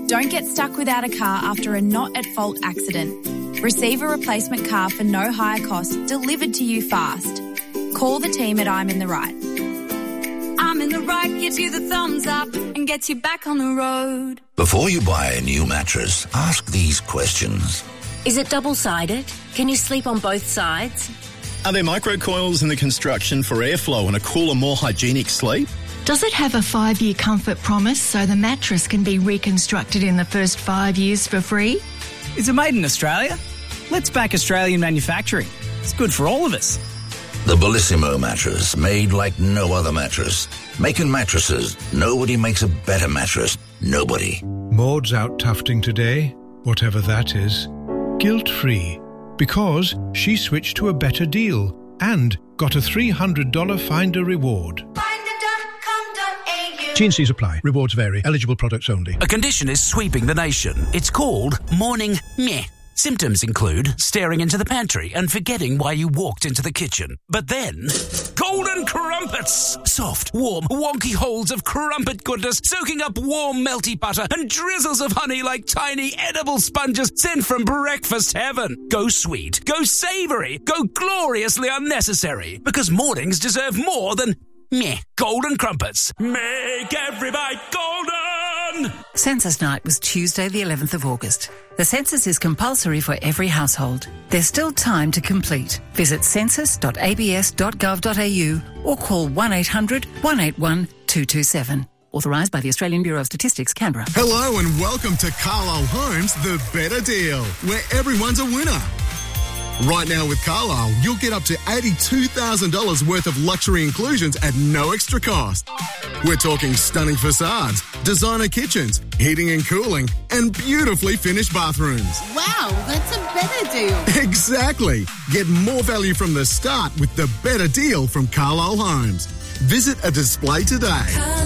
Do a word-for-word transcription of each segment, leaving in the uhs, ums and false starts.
Don't get stuck without a car after a not-at-fault accident. Receive a replacement car for no higher cost delivered to you fast. Call the team at I'm in the Right. I'm in the Right gives you the thumbs up and gets you back on the road. Before you buy a new mattress, ask these questions. Is it double-sided? Can you sleep on both sides? Are there microcoils in the construction for airflow and a cooler, more hygienic sleep? Does it have a five-year comfort promise so the mattress can be reconstructed in the first five years for free? Is it made in Australia? Let's back Australian manufacturing. It's good for all of us. The Bellissimo mattress, made like no other mattress. Making mattresses, nobody makes a better mattress. Nobody. Maud's out tufting today, whatever that is, guilt-free, because she switched to a better deal and got a three hundred dollars Finder reward. T and C's apply. Rewards vary. Eligible products only. A condition is sweeping the nation. It's called morning meh. Symptoms include staring into the pantry and forgetting why you walked into the kitchen. But then, golden crumpets! Soft, warm, wonky holes of crumpet goodness soaking up warm, melty butter and drizzles of honey like tiny edible sponges sent from breakfast heaven. Go sweet, go savoury, go gloriously unnecessary. Because mornings deserve more than meh. Golden crumpets. Make every bite golden! Census Night was Tuesday the eleventh of August. The census is compulsory for every household. There's still time to complete. Visit census dot a b s dot gov dot a u or call one eight hundred, one eight one, two two seven. Authorised by the Australian Bureau of Statistics, Canberra. Hello and welcome to Carlisle Homes, the better deal, where everyone's a winner. Right now with Carlisle, you'll get up to eighty-two thousand dollars worth of luxury inclusions at no extra cost. We're talking stunning facades, designer kitchens, heating and cooling, and beautifully finished bathrooms. Wow, that's a better deal. Exactly. Get more value from the start with the better deal from Carlisle Homes. Visit a display today.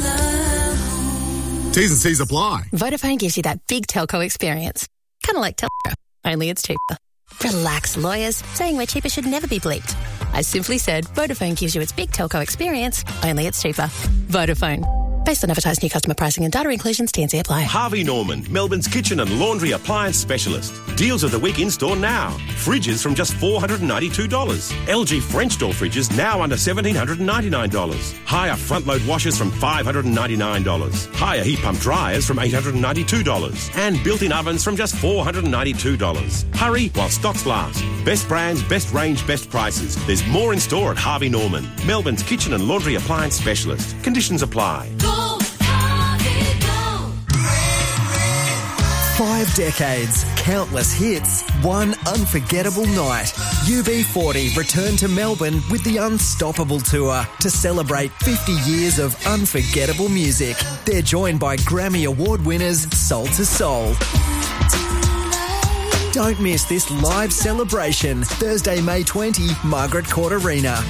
T's and C's apply. Vodafone gives you that big telco experience. Kind of like telco, only it's cheaper. Relax, lawyers. Saying we're cheaper should never be bleeped. I simply said Vodafone gives you its big telco experience, only it's cheaper. Vodafone. Based on advertised new customer pricing and data inclusions, T and C apply. Harvey Norman, Melbourne's kitchen and laundry appliance specialist. Deals of the week in store now. Fridges from just four hundred ninety-two dollars. L G French door fridges now under one thousand seven hundred ninety-nine dollars. Higher front load washers from five hundred ninety-nine dollars. Higher heat pump dryers from eight hundred ninety-two dollars. And built-in ovens from just four hundred ninety-two dollars. Hurry while stocks last. Best brands, best range, best prices. There's more in store at Harvey Norman, Melbourne's kitchen and laundry appliance specialist. Conditions apply. Five decades, countless hits, one unforgettable night. U B forty return to Melbourne with the Unstoppable Tour to celebrate fifty years of unforgettable music. They're joined by Grammy Award winners Soul to Soul. Don't miss this live celebration, Thursday, May twentieth, Margaret Court Arena.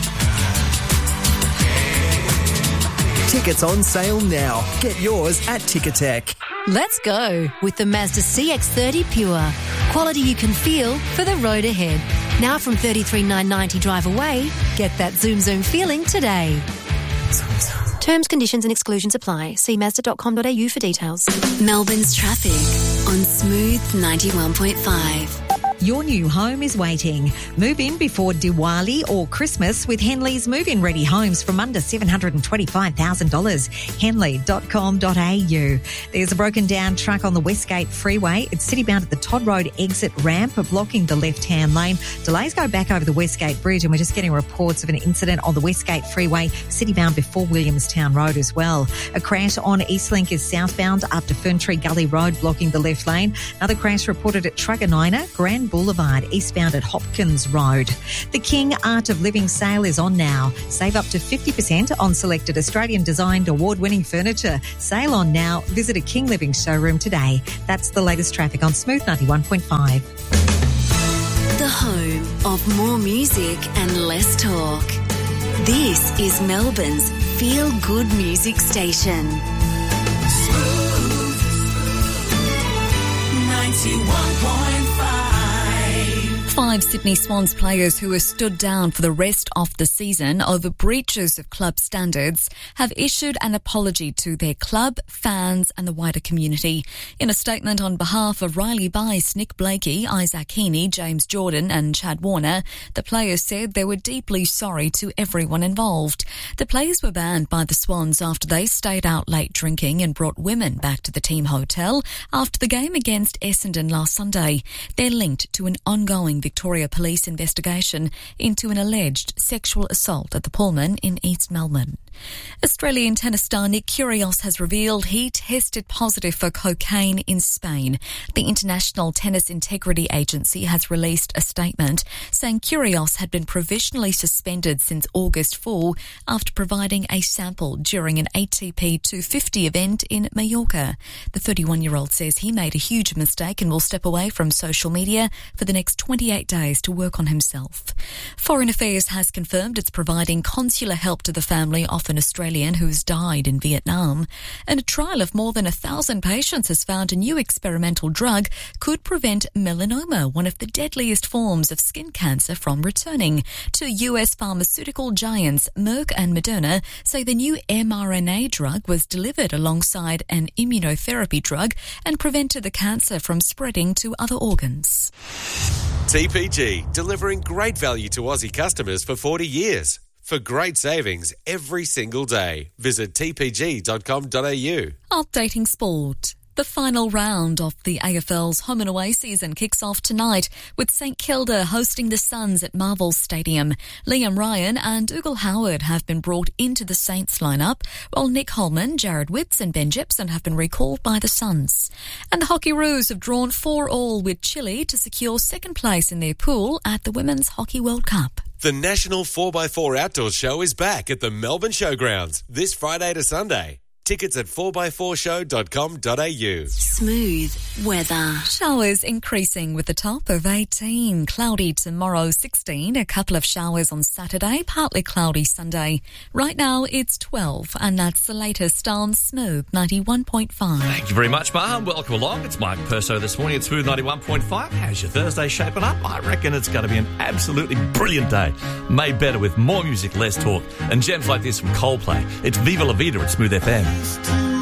Tickets on sale now. Get yours at Ticketek. Let's go with the Mazda C X thirty Pure. Quality you can feel for the road ahead. Now from thirty-three thousand nine hundred ninety drive away, get that zoom zoom feeling today. Terms, conditions and exclusions apply. See mazda dot com dot a u for details. Melbourne's traffic on Smooth ninety-one point five. Your new home is waiting. Move in before Diwali or Christmas with Henley's move-in ready homes from under seven hundred twenty-five thousand dollars. henley dot com dot a u. There's a broken down truck on the Westgate Freeway. It's city-bound at the Todd Road exit ramp, blocking the left-hand lane. Delays go back over the Westgate Bridge, and we're just getting reports of an incident on the Westgate Freeway, city-bound before Williamstown Road as well. A crash on Eastlink is southbound up to Ferntree Gully Road, blocking the left lane. Another crash reported at Truganina, Grand Boulevard, eastbound at Hopkins Road. The King Art of Living sale is on now. Save up to fifty percent on selected Australian-designed award-winning furniture. Sale on now. Visit a King Living showroom today. That's the latest traffic on Smooth ninety-one point five. The home of more music and less talk. This is Melbourne's feel-good music station. Smooth ninety-one point five. Five Sydney Swans players who were stood down for the rest of the season over breaches of club standards have issued an apology to their club, fans and the wider community. In a statement on behalf of Riley Bice, Nick Blakey, Isaac Heaney, James Jordan and Chad Warner, the players said they were deeply sorry to everyone involved. The players were banned by the Swans after they stayed out late drinking and brought women back to the team hotel after the game against Essendon last Sunday. They're linked to an ongoing Victoria Police investigation into an alleged sexual assault at the Pullman in East Melbourne. Australian tennis star Nick Kyrgios has revealed he tested positive for cocaine in Spain. The International Tennis Integrity Agency has released a statement saying Kyrgios had been provisionally suspended since August fourth after providing a sample during an A T P two fifty event in Mallorca. The thirty-one-year-old says he made a huge mistake and will step away from social media for the next twenty-eight days to work on himself. Foreign Affairs has confirmed it's providing consular help to the family of an Australian who's died in Vietnam. And a trial of more than a thousand patients has found a new experimental drug could prevent melanoma, one of the deadliest forms of skin cancer, from returning. Two U S pharmaceutical giants, Merck and Moderna, say the new mRNA drug was delivered alongside an immunotherapy drug and prevented the cancer from spreading to other organs. T P G, delivering great value to Aussie customers for forty years. For great savings every single day, visit t p g dot com dot a u. Updating sport. The final round of the A F L's home and away season kicks off tonight with St Kilda hosting the Suns at Marvel Stadium. Liam Ryan and Dougal Howard have been brought into the Saints lineup, while Nick Holman, Jared Witts and Ben Gibson have been recalled by the Suns. And the Hockeyroos have drawn four all with Chile to secure second place in their pool at the Women's Hockey World Cup. The National four by four Outdoor Show is back at the Melbourne Showgrounds this Friday to Sunday. Tickets at four by four show dot com dot a u. Smooth weather. Showers increasing with a top of eighteen. Cloudy tomorrow, sixteen. A couple of showers on Saturday, partly cloudy Sunday. Right now it's twelve, and that's the latest on Smooth ninety-one point five. Thank you very much, Maha. Welcome along. It's Mike Perso this morning at Smooth ninety-one point five. How's your Thursday shaping up? I reckon it's going to be an absolutely brilliant day. Made better with more music, less talk, and gems like this from Coldplay. It's Viva La Vida at Smooth F M.